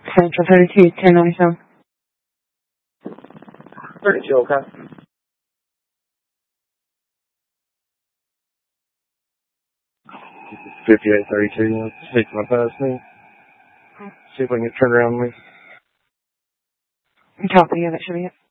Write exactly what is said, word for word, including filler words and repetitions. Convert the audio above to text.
Central thirty-two, ten ninety-seven. thirty-two, okay. fifty-eight thirty-two, you know, sneak my past me. See if I can get turned around with me. Copy, yeah, that should be it.